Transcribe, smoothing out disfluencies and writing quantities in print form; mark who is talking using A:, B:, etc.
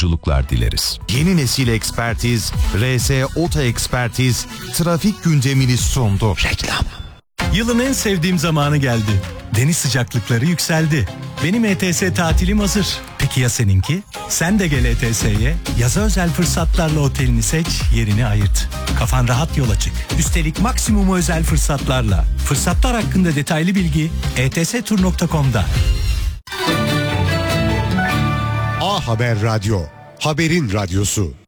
A: yolculuklar dileriz.
B: Yeni nesil ekspertiz, RS Oto Ekspertiz trafik gündemini sundu. Reklam.
C: Yılın en sevdiğim zamanı geldi. Deniz sıcaklıkları yükseldi. Benim ETS tatilim hazır. Peki ya seninki? Sen de gel ETS'ye. Yaza özel fırsatlarla otelini seç, yerini ayırt. Kafan rahat yola çık. Üstelik maksimum özel fırsatlarla. Fırsatlar hakkında detaylı bilgi etstur.com'da.
D: A Haber Radyo, haberin radyosu.